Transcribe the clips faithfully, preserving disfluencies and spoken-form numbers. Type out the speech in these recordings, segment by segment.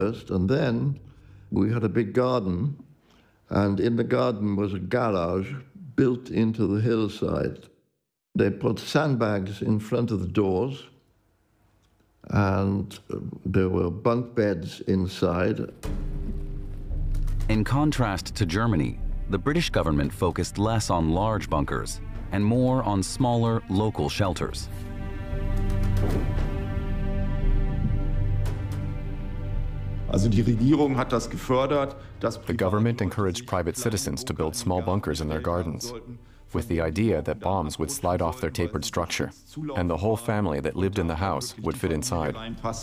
first, and then we had a big garden, and in the garden was a garage built into the hillside. They put sandbags in front of the doors, and there were bunk beds inside. In contrast to Germany, the British government focused less on large bunkers and more on smaller, local shelters. The government encouraged private citizens to build small bunkers in their gardens, with the idea that bombs would slide off their tapered structure, and the whole family that lived in the house would fit inside.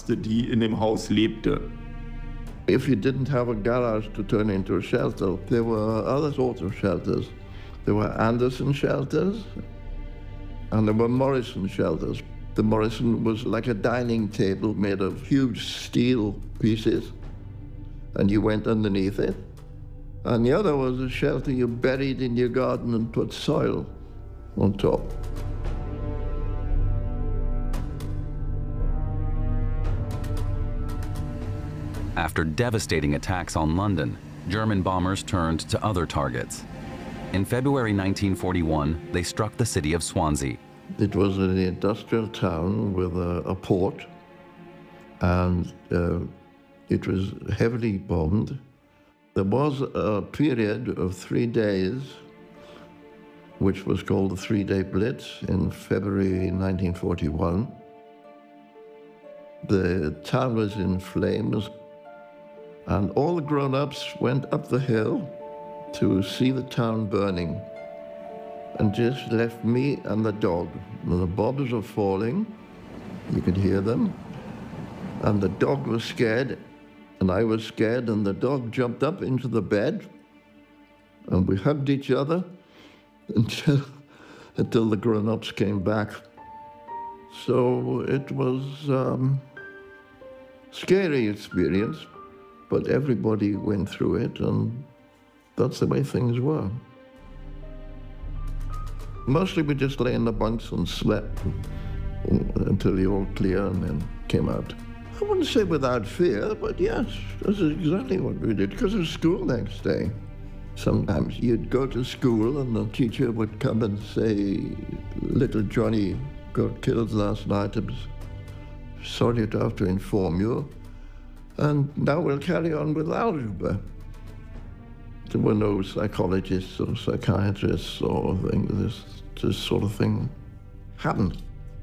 If you didn't have a garage to turn into a shelter, there were other sorts of shelters. There were Anderson shelters, and there were Morrison shelters. The Morrison was like a dining table made of huge steel pieces, and you went underneath it. And the other was a shelter you buried in your garden and put soil on top. After devastating attacks on London, German bombers turned to other targets. In February nineteen forty-one, they struck the city of Swansea. It was an industrial town with a, a port, and uh, it was heavily bombed. There was a period of three days, which was called the Three-Day Blitz in February nineteen forty-one. The town was in flames, and all the grown-ups went up the hill to see the town burning, and just left me and the dog. The bombs were falling, you could hear them, and the dog was scared, and I was scared, and the dog jumped up into the bed, and we hugged each other until, until the grown-ups came back. So it was um, a scary experience, but everybody went through it, and that's the way things were. Mostly we just lay in the bunks and slept until the all clear and then came out. I wouldn't say without fear, but yes, this is exactly what we did, because it was school next day. Sometimes you'd go to school and the teacher would come and say, little Johnny got killed last night. I'm sorry to have to inform you. And now we'll carry on with algebra. There were no psychologists or psychiatrists or things. This, this sort of thing happened.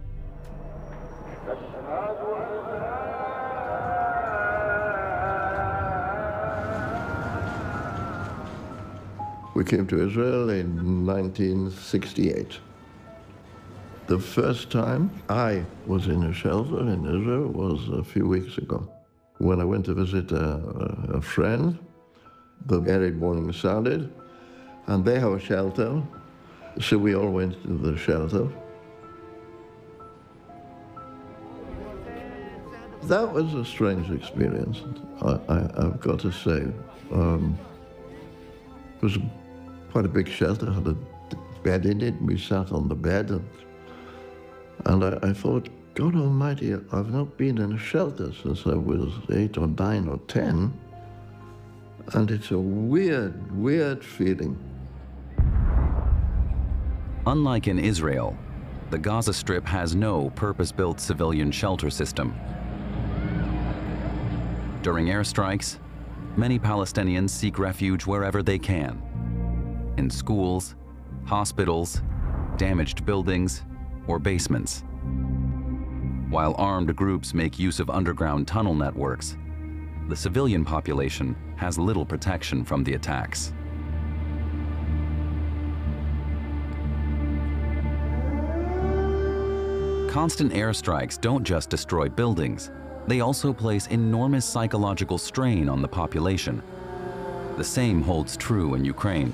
We came to Israel in nineteen sixty-eight. The first time I was in a shelter in Israel was a few weeks ago, when I went to visit a, a friend. The Arab morning sounded, and they have a shelter, so we all went to the shelter. That was a strange experience, I, I, I've got to say. Um, it was quite a big shelter, had a bed in it, and we sat on the bed, and, and I, I thought, God Almighty, I've not been in a shelter since I was eight or nine or ten. And it's a weird, weird feeling. Unlike in Israel, the Gaza Strip has no purpose-built civilian shelter system. During airstrikes, many Palestinians seek refuge wherever they can, in schools, hospitals, damaged buildings, or basements. While armed groups make use of underground tunnel networks, the civilian population has little protection from the attacks. Constant airstrikes don't just destroy buildings, they also place enormous psychological strain on the population. The same holds true in Ukraine.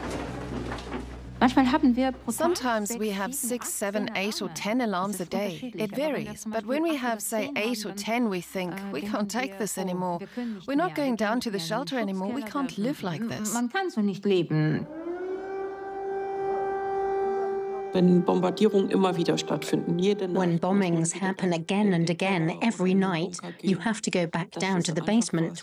Sometimes we have six, seven, eight or ten alarms a day. It varies. But when we have, say, eight or ten, we think, we can't take this anymore. We're not going down to the shelter anymore. We can't live like this. Wenn Bombardierungen immer wieder stattfinden, jede Nacht. When bombings happen again and again every night, you have to go back down to the basement